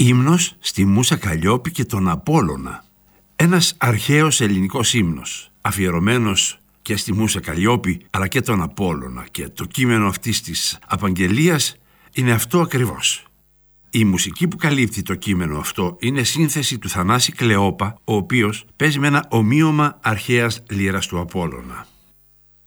Ύμνος στη Μούσα Καλλιόπη και τον Απόλλωνα. Ένας αρχαίος ελληνικός ύμνος, αφιερωμένος και στη Μούσα Καλλιόπη αλλά και τον Απόλλωνα, και το κείμενο αυτής της απαγγελίας είναι αυτό ακριβώς. Η μουσική που καλύπτει το κείμενο αυτό είναι σύνθεση του Θανάση Κλεόπα, ο οποίος παίζει με ένα ομοίωμα αρχαίας λύρας του Απόλλωνα.